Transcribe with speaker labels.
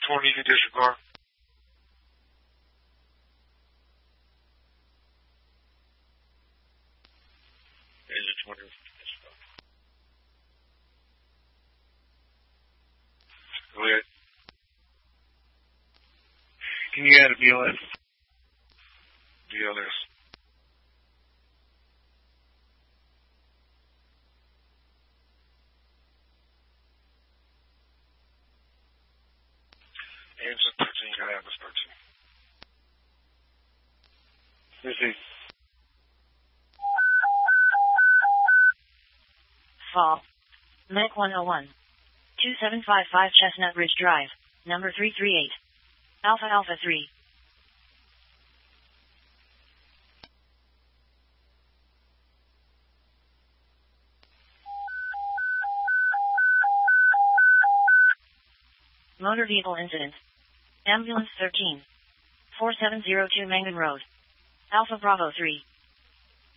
Speaker 1: 20 to disregard. Agent 20 to disregard. Go ahead.
Speaker 2: Can you add a BLS?
Speaker 1: BLS. Agent 13, you gotta have this 13.
Speaker 2: This is
Speaker 3: Fall. Medic 101. 2755 Chestnut Ridge Drive, number 338. Alpha Alpha 3. Motor vehicle incident. Ambulance 13. 4702 Mangan Road. Alpha Bravo 3.